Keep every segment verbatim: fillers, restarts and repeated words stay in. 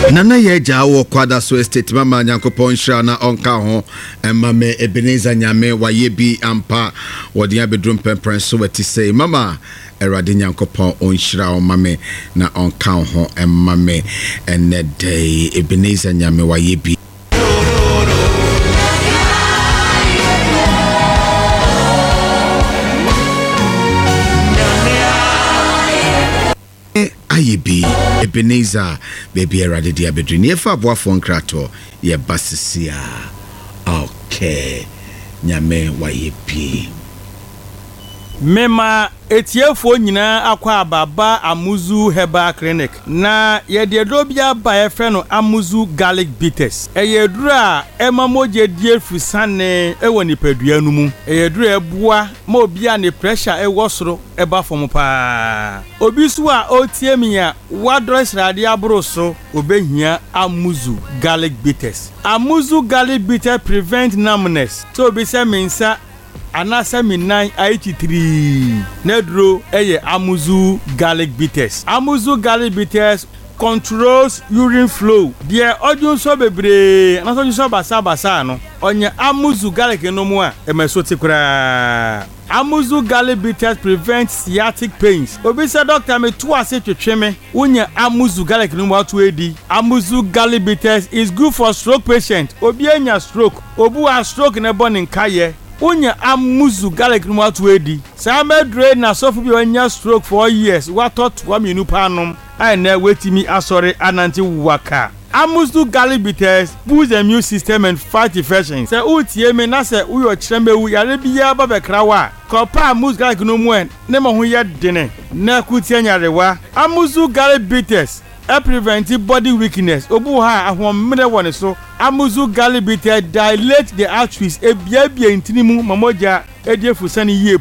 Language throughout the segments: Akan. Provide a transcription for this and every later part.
Nana yeja wo kwada so estate mama Nyankopon hira na onka ho emame Ebenezer Nyame waye bi ampa wodi abedrum pempren so wati say mama Erade Nyankopon onhira o mame na onka ho emame ene day Ebenezer Nyame waye bi Ayebi Ebenezer baby Erade dia bedri ne fa boafo nkrato ye basisia okay Nyame wayebi Mema etiefo nyina akwa ababa Amuzu Herbal Clinic na ye de dobia ba ye frɛ no Amuzu Garlic Bitters eyedura emamoje die fusane ewo nipadua nu mu eyedura ebua ma obia ne pressure ewo soro eba fom pa obi so a otie miya wadress rade abro so obehia Amuzu Garlic Bitters Amuzu Garlic Bitters prevent numbness so obi se mensa anasa minan eighty-three nedro eye Amuzu Garlic Bitters Amuzu Garlic Bitters controls urine flow dia odun so bebre na so so basa basa no onye Amuzu Garlic no mu a emesoti kura Amuzu Garlic Bitters prevent sciatic pains obi se doctor me to ase twetweme unye Amuzu Garlic no mu atu edi Amuzu Garlic Bitters is good for stroke patient obi anya stroke obu a stroke ne boni nkaye Unya Amuzu Garlic no atu edi Same drain na sofu bi onya stroke for years watot wa minu panom ai na wetimi asore ananti waka Amuzu Garlic Bitters boost the immune system and fight infections se utie me na se uyo kyerembewu yare bia ba bekrawa kopa Amuzu Garlic no mu en ne mo ho ye dene na kutie nyarewa Amuzu Garlic Bitters e prevent body weakness obu ha ahomre woni so Amuzu Garlic Bitters dilate the arteries e bia bia intinimu mamoja ediefusani yie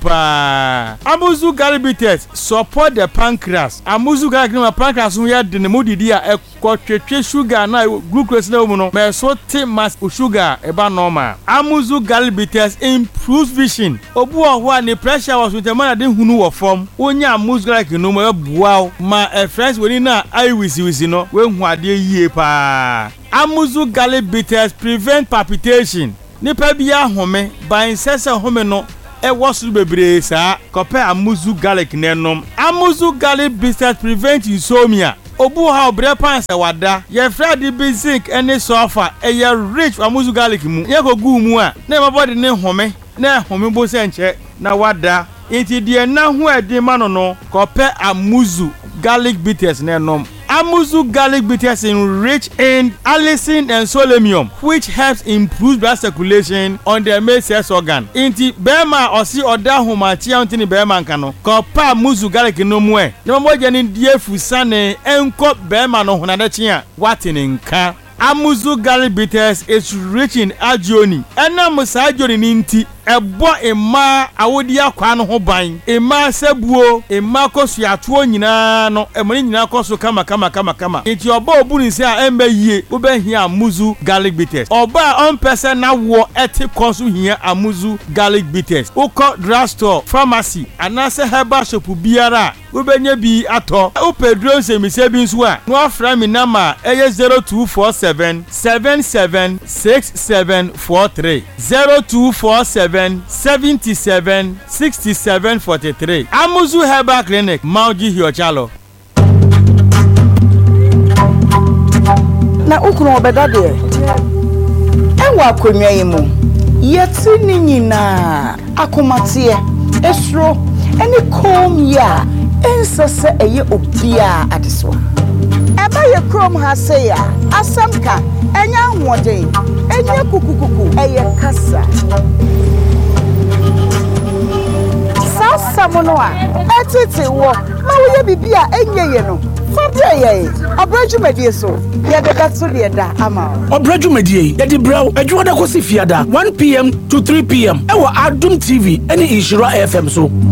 pa Amuzu Garlic Bitters support the pancreas Amuzu Garlic no pancreas no ya de ne modidi a ekotwetwe sugar na glucose na mu no me so te mass sugar e ba normal Amuzu Garlic Bitters improves vision obu ho a ne pressure was with the man de hunu wo form onya Amuzu Garlic no mo buaw ma e friends woni na eye wisi wisi no we hu ade yie pa Amuzu Garlic Bitters prevent palpitation nipa bia home ban sese home no e wosu bebre sa kope Amuzu Garlic nenom Amuzu Garlic Bitters prevent insomnia obu ha obre pan se wada ye fradi basic any sulfur e ye rich Amuzu Garlic mu ye ko gu mu a na mabody ne home na home bo se nche na wada inti die na hu edi ma no no kope Amuzu Garlic Bitters nenom Amuzu Garlic Bitters is rich in allicin and selenium, which helps improve blood circulation on the male sex organ. Inti bema osi oda humachi antini bema nkano. Kopa Amuzu Garlic no mwe. Nima moja ni die fusane enko bema no hunadechi ya watini nka. Amuzu Garlic Bitters is rich in agioni. Ena musa agioni ninti ebo ema awodi akwa no ho ban ema sebuo ema kosu atuo nyina no emoni nyina kosu kama kama kama kama enti oba obuni se a embe yie obehia Amuzu Garlic Bitters oba on person na wo eti kosu hia Amuzu Garlic Bitters uko drugstore pharmacy anase herbal shop biara obenya bi ato upedro se mi se bi nso a no afra mi nama eye zero two four seven seven seven six seven four three zero two four seven seventy-seven sixty-seven forty-three Amuzu Herbal Clinic Mauji Hiochalo na ukuru obeda de enwa akonwa yimu yeti ni nyina akomatie esro eni kom ya ensese eye obia adeswa eba ye krom ha se ya asamka enya hoden enya kukukuku eye kasa samonoa etete wo ma wo ye bibia enyeye no fabre ye obrajumedie so ye de gato de da ama obrajumedie ye di braw adwo da kosi fiada one p m to three p m e wo Adum T V ene Inshira F M so